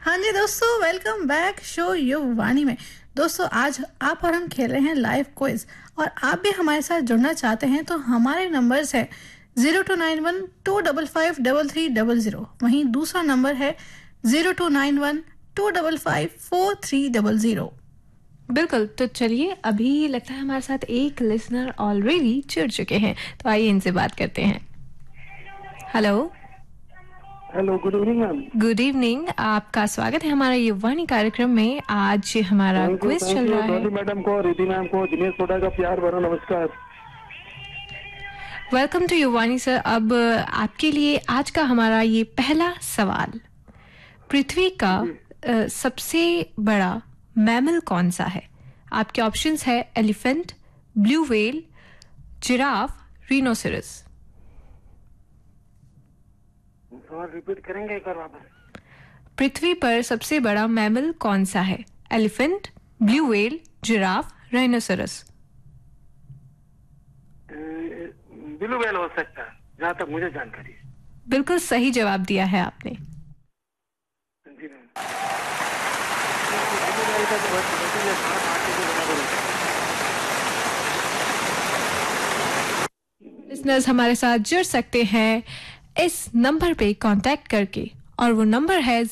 हाँ जी दोस्तों, welcome back show युवानी में। दोस्तों आज आप और हम खेल रहे हैं लाइव क्विज, और आप भी हमारे साथ जुड़ना चाहते हैं तो हमारे नंबर्स है 0291-255-3300। वहीं दूसरा नंबर है 0291-255-4300। बिल्कुल। तो चलिए, अभी लगता है हमारे साथ एक लिसनर ऑलरेडी जुड़ चुके हैं, तो आइए इनसे बात करते हैं। Hello, good evening ma'am. Good evening. आपका स्वागत है हमारा युवानी कार्यक्रम में। आज हमारा क्विज चल रहा है। डॉली मैडम को, रिद्धि मैम को, दिनेश सोडा का प्यार भरा नमस्कार। Welcome to युवानी sir. अब आपके लिए आज का हमारा ये पहला सवाल, पृथ्वी का सबसे बड़ा मैमल कौन सा है? आपके ऑप्शंस है एलिफेंट, ब्लू व्हेल, जिराफ, रिनोसेरस। सवाल रिपीट करेंगे एक बार वापस? पृथ्वी पर सबसे बड़ा मैमल कौन सा है? Elephant, blue whale, giraffe, rhinoceros. Blue whale हो सकता है, जहाँ तक मुझे जानकारी है। बिल्कुल सही जवाब दिया है आपने। जी मैम। ब्लू व्हेल का जो लिसनर्स हमारे साथ जुड़ सकते हैं इस नंबर पे कांटेक्ट करके, और वो नंबर है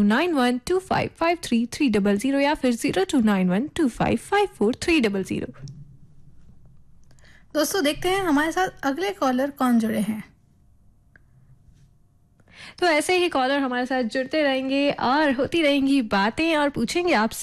0291255300 या फिर 0291255430। दोस्तों देखते हैं हमारे साथ अगले कॉलर कौन जुड़े हैं। तो ऐसे ही कॉलर हमारे साथ जुड़ते रहेंगे और होती रहेंगी बातें, और पूछेंगे आपसे